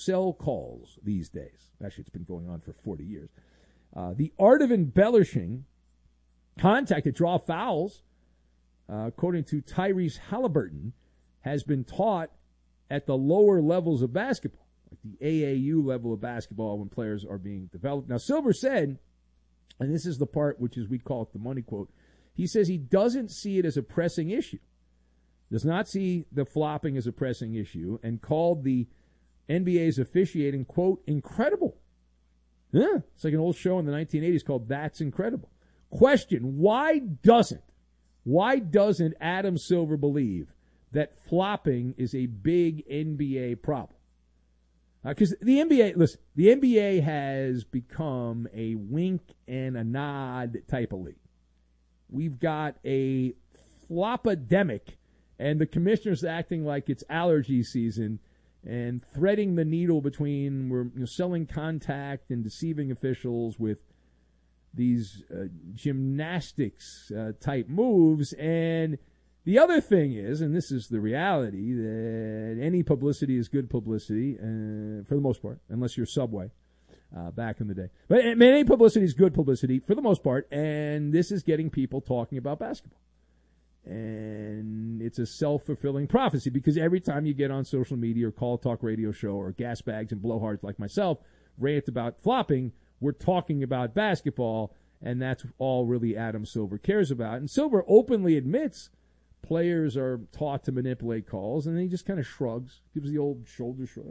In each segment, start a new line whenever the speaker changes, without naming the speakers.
sell calls these days. Actually, it's been going on for 40 years. The art of embellishing contact to draw fouls, according to Tyrese Halliburton, has been taught at the lower levels of basketball, like the AAU level of basketball when players are being developed. Now, Silver said, and this is the part which is, we call it the money quote, he says he doesn't see it as a pressing issue, does not see the flopping as a pressing issue, and called the NBA's officiating, quote, incredible. Yeah, it's like an old show in the 1980s called That's Incredible. Question, why doesn't Adam Silver believe that flopping is a big NBA problem? Because the NBA has become a wink and a nod type of league. We've got a floppademic, and the commissioner's acting like it's allergy season and threading the needle between selling contact and deceiving officials with these gymnastics type moves. And the other thing is, and this is the reality, that any publicity is good publicity for the most part, unless you're Subway back in the day. But any publicity is good publicity for the most part, and this is getting people talking about basketball. And it's a self-fulfilling prophecy, because every time you get on social media or call a talk radio show or gas bags and blowhards like myself rant about flopping, we're talking about basketball, and that's all really Adam Silver cares about. And Silver openly admits players are taught to manipulate calls, and then he just kind of shrugs, gives the old shoulder shrug,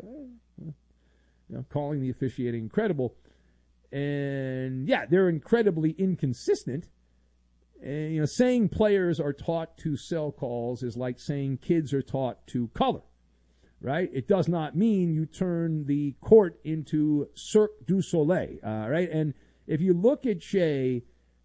calling the officiating incredible. And, yeah, they're incredibly inconsistent. And, saying players are taught to sell calls is like saying kids are taught to color, right? It does not mean you turn the court into Cirque du Soleil, right? And if you look at Shai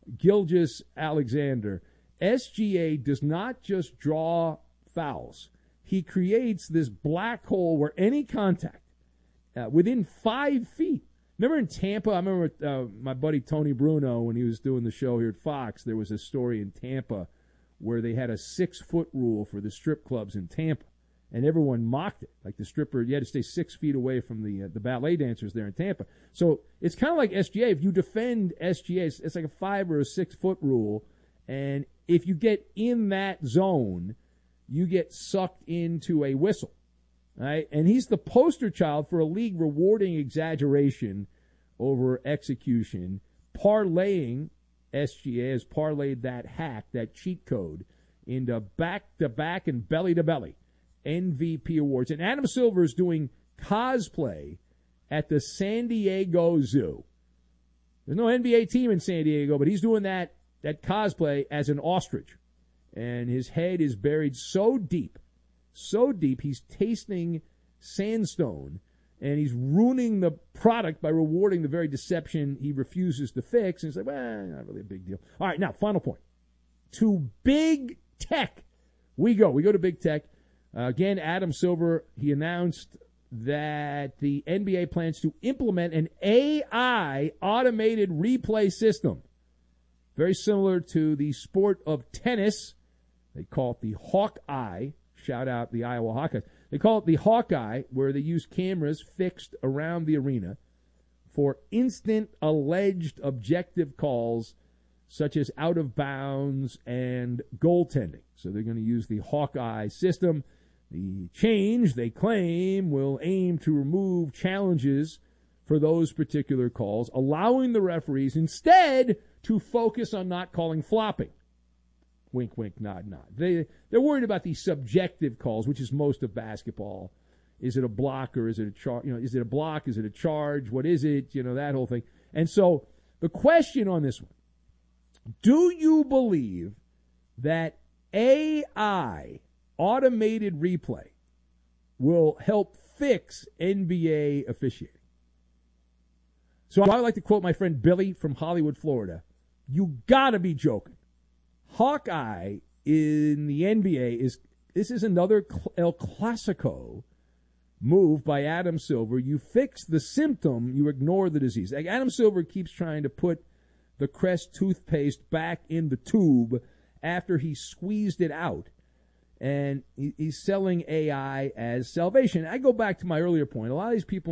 Gilgeous-Alexander, SGA does not just draw fouls. He creates this black hole where any contact within 5 feet. Remember in Tampa, I remember my buddy Tony Bruno, when he was doing the show here at Fox, there was a story in Tampa where they had a 6-foot rule for the strip clubs in Tampa, and everyone mocked it. Like the stripper, you had to stay 6 feet away from the ballet dancers there in Tampa. So it's kind of like SGA. If you defend SGA, it's like a 5 or a 6-foot rule, and if you get in that zone, you get sucked into a whistle. Right? And he's the poster child for a league rewarding exaggeration over execution. SGA has parlayed that hack, that cheat code, into back-to-back and belly-to-belly MVP awards. And Adam Silver is doing cosplay at the San Diego Zoo. There's no NBA team in San Diego, but he's doing that cosplay as an ostrich. And his head is buried so deep, he's tasting sandstone, and he's ruining the product by rewarding the very deception he refuses to fix. And he's like, well, not really a big deal. All right, now, final point. To big tech we go. We go to big tech. Again, Adam Silver, he announced that the NBA plans to implement an AI automated replay system, very similar to the sport of tennis. They call it the Hawkeye. Shout out the Iowa Hawkeyes. They call it the Hawkeye, where they use cameras fixed around the arena for instant alleged objective calls such as out of bounds and goaltending. So they're going to use the Hawkeye system. The change, they claim, will aim to remove challenges for those particular calls, allowing the referees instead to focus on not calling flopping. Wink, wink, nod, nod. They're worried about the subjective calls, which is most of basketball. Is it a block or is it a charge? Is it a block? Is it a charge? What is it? That whole thing. And so the question on this one, do you believe that AI, automated replay, will help fix NBA officiating? So I like to quote my friend Billy from Hollywood, Florida. You gotta be joking. Hawkeye in the NBA this is another El Clasico move by Adam Silver. You fix the symptom, you ignore the disease. Like Adam Silver keeps trying to put the Crest toothpaste back in the tube after he squeezed it out. And he's selling AI as salvation. I go back to my earlier point. A lot of these people